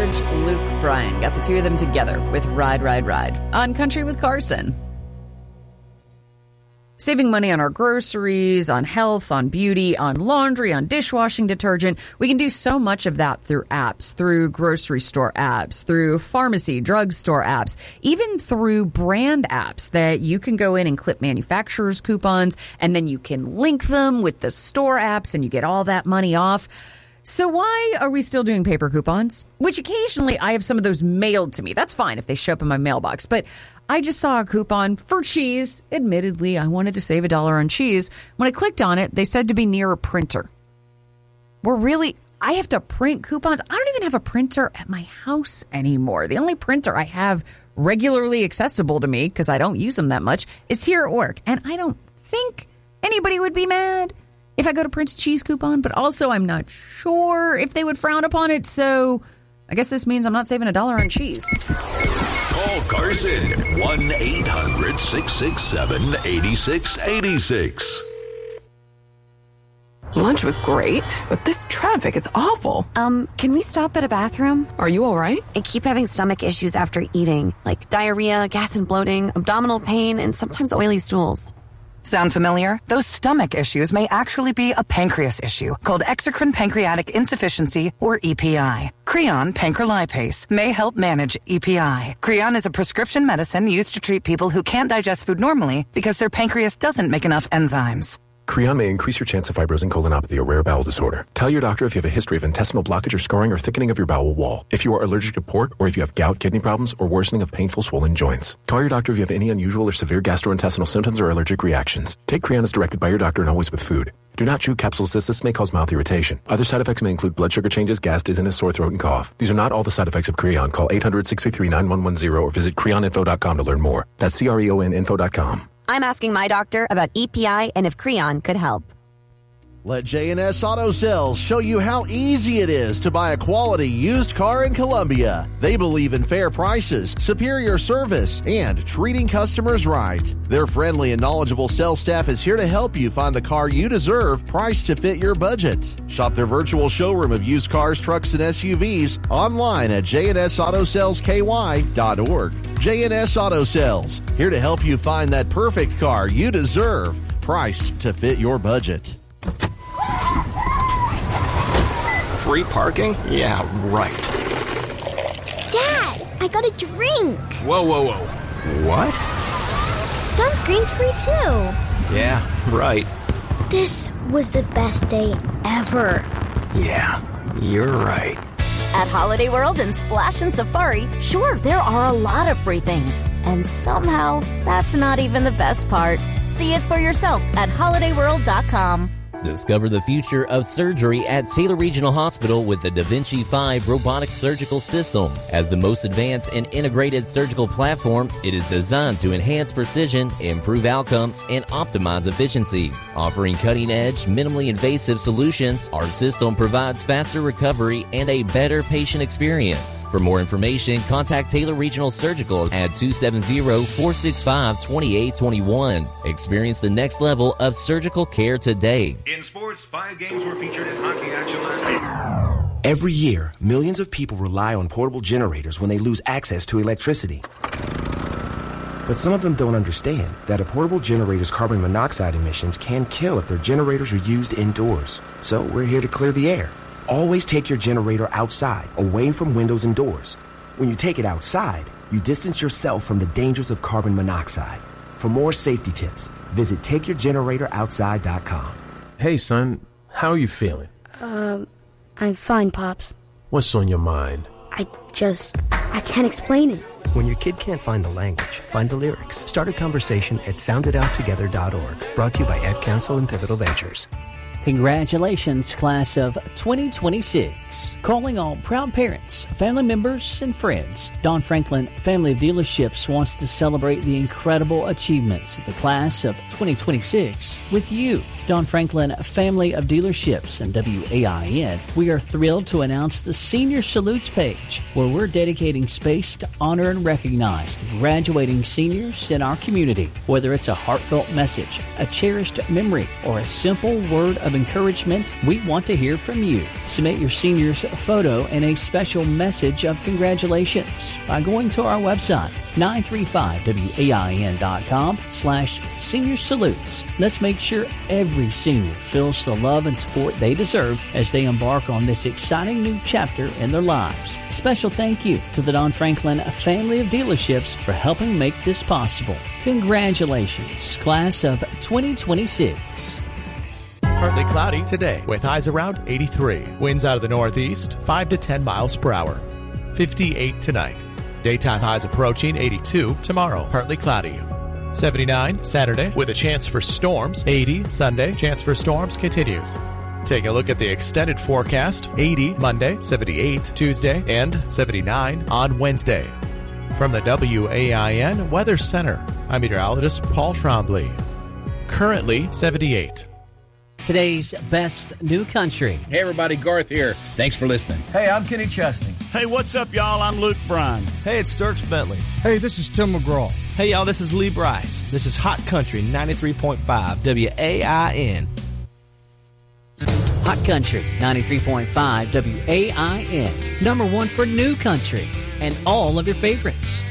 George, Luke, Brian. Got the two of them together with Ride, Ride, Ride on Country with Carson. Saving money on our groceries, on health, on beauty, on laundry, on dishwashing detergent. We can do so much of that through apps, through grocery store apps, through pharmacy, drugstore apps, even through brand apps that you can go in and clip manufacturers' coupons, and then you can link them with the store apps and you get all that money off. So why are we still doing paper coupons? Which occasionally I have some of those mailed to me. That's fine if they show up in my mailbox. But I just saw a coupon for cheese. Admittedly, I wanted to save $1 on cheese. When I clicked on it, they said to be near a printer. I have to print coupons. I don't even have a printer at my house anymore. The only printer I have regularly accessible to me, because I don't use them that much, is here at work. And I don't think anybody would be mad if I go to print a cheese coupon, but also I'm not sure if they would frown upon it, so I guess this means I'm not saving $1 on cheese. Call Carson, 1-800-667-8686. Lunch was great, but this traffic is awful. Can we stop at a bathroom? Are you all right? I keep having stomach issues after eating, like diarrhea, gas and bloating, abdominal pain, and sometimes oily stools. Sound familiar? Those stomach issues may actually be a pancreas issue called exocrine pancreatic insufficiency, or EPI. Creon pancrelipase may help manage EPI. Creon is a prescription medicine used to treat people who can't digest food normally because their pancreas doesn't make enough enzymes. Creon may increase your chance of fibrosing colonopathy, a rare bowel disorder. Tell your doctor if you have a history of intestinal blockage or scarring or thickening of your bowel wall, if you are allergic to pork, or if you have gout, kidney problems, or worsening of painful swollen joints. Call your doctor if you have any unusual or severe gastrointestinal symptoms or allergic reactions. Take Creon as directed by your doctor and always with food. Do not chew capsules as this may cause mouth irritation. Other side effects may include blood sugar changes, gas, dizziness, sore throat, and cough. These are not all the side effects of Creon. Call 800-633-9110 or visit creoninfo.com to learn more. That's CREONinfo.com. I'm asking my doctor about EPI and if Creon could help. Let J&S Auto Sales show you how easy it is to buy a quality used car in Columbia. They believe in fair prices, superior service, and treating customers right. Their friendly and knowledgeable sales staff is here to help you find the car you deserve, priced to fit your budget. Shop their virtual showroom of used cars, trucks, and SUVs online at jnsautosalesky.org. J&S Auto Sales, here to help you find that perfect car you deserve, priced to fit your budget. Free parking? Yeah, right. Dad, I got a drink. Whoa. What? Sunscreen's free too. Yeah, right. This was the best day ever. Yeah, you're right. At Holiday World and Splash and Safari, sure, there are a lot of free things. And somehow, that's not even the best part. See it for yourself at holidayworld.com. Discover the future of surgery at Taylor Regional Hospital with the Da Vinci 5 robotic surgical system. As the most advanced and integrated surgical platform, it is designed to enhance precision, improve outcomes, and optimize efficiency. Offering cutting-edge, minimally invasive solutions, our system provides faster recovery and a better patient experience. For more information, contact Taylor Regional Surgical at 270-465-2821. Experience the next level of surgical care today. In sports, 5 games were featured in hockey action last night. Every year, millions of people rely on portable generators when they lose access to electricity. But some of them don't understand that a portable generator's carbon monoxide emissions can kill if their generators are used indoors. So we're here to clear the air. Always take your generator outside, away from windows and doors. When you take it outside, you distance yourself from the dangers of carbon monoxide. For more safety tips, visit takeyourgeneratoroutside.com. Hey, son, how are you feeling? I'm fine, Pops. What's on your mind? I can't explain it. When your kid can't find the language, find the lyrics. Start a conversation at sounditouttogether.org. Brought to you by Ed Council and Pivotal Ventures. Congratulations, class of 2026. Calling all proud parents, family members, and friends. Don Franklin Family of Dealerships wants to celebrate the incredible achievements of the class of 2026 with you. Don Franklin Family of Dealerships and WAIN, we are thrilled to announce the Senior Salutes page, where we're dedicating space to honor and recognize the graduating seniors in our community. Whether it's a heartfelt message, a cherished memory, or a simple word of of encouragement, we want to hear from you. Submit your senior's photo and a special message of congratulations by going to our website, 935wain.com/senior salutes. Let's make sure every senior feels the love and support they deserve as they embark on this exciting new chapter in their lives. Special thank you to the Don Franklin family of dealerships for helping make this possible. Congratulations, class of 2026. Partly cloudy today with highs around 83. Winds out of the northeast, 5 to 10 miles per hour. 58 tonight. Daytime highs approaching 82 tomorrow. Partly cloudy. 79 Saturday with a chance for storms. 80 Sunday. Chance for storms continues. Take a look at the extended forecast. 80 Monday, 78 Tuesday, and 79 on Wednesday. From the WAIN Weather Center, I'm meteorologist Paul Trombley. Currently 78. Today's best new country. Hey everybody, Garth here. Thanks for listening. Hey, I'm Kenny Chesney. Hey, what's up, y'all? I'm Luke Bryan. Hey, it's Dierks Bentley. Hey, this is Tim McGraw. Hey, y'all, this is Lee Bryce. This is Hot Country 93.5 WAIN. Hot Country 93.5 WAIN. Number one for new country and all of your favorites.